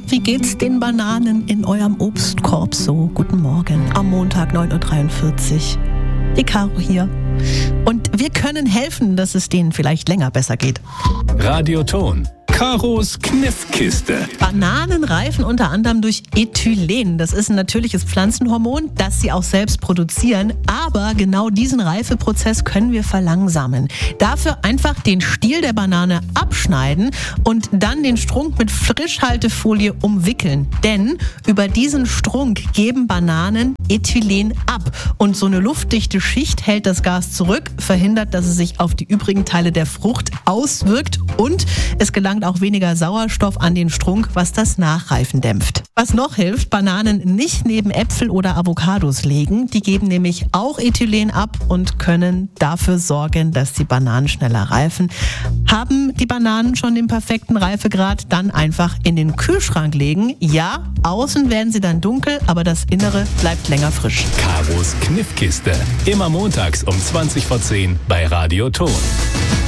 Wie geht's den Bananen in eurem Obstkorb so? Guten Morgen, am Montag 9.43 Uhr. Die Caro hier. Und wir können helfen, dass es denen vielleicht länger besser geht. Radioton. Karos Kniffkiste. Bananen reifen unter anderem durch Ethylen. Das ist ein natürliches Pflanzenhormon, das sie auch selbst produzieren. Aber genau diesen Reifeprozess können wir verlangsamen. Dafür einfach den Stiel der Banane abschneiden und dann den Strunk mit Frischhaltefolie umwickeln. Denn über diesen Strunk geben Bananen Ethylen ab. Und so eine luftdichte Schicht hält das Gas zurück, verhindert, dass es sich auf die übrigen Teile der Frucht auswirkt und es gelangt auch weniger Sauerstoff an den Strunk, was das Nachreifen dämpft. Was noch hilft, Bananen nicht neben Äpfel oder Avocados legen. Die geben nämlich auch Ethylen ab und können dafür sorgen, dass die Bananen schneller reifen. Haben die Bananen schon den perfekten Reifegrad, dann einfach in den Kühlschrank legen. Ja, außen werden sie dann dunkel, aber das Innere bleibt länger frisch. Karos Kniffkiste. Immer montags um 20 vor 10 bei Radioton.